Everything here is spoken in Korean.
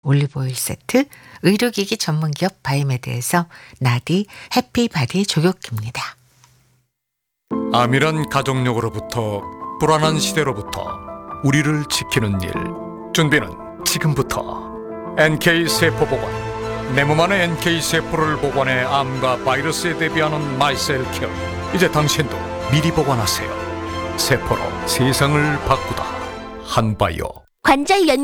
올리브오일 세트, 의료기기 전문기업 바이메드에서 나디 해피바디 조격기입니다. 암이란 가족력으로부터 불안한 시대로부터 우리를 지키는 일, 준비는 지금부터. NK세포보건, 내 몸 안의 NK세포를 보관해 암과 바이러스에 대비하는 마이셀케어. 이제 당신도 미리 보관하세요. 세포로 세상을 바꾸다. 한바이오. 관절